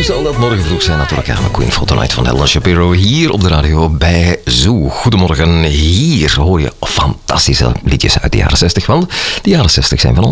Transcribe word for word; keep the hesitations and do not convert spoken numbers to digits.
zal dat morgen vroeg zijn natuurlijk. Ja, Queen for the Night van Ellen Shapiro hier op de radio bij Zoo. Goedemorgen, hier hoor je fantastische liedjes uit de jaren zestig. Want de jaren zestig zijn van ons.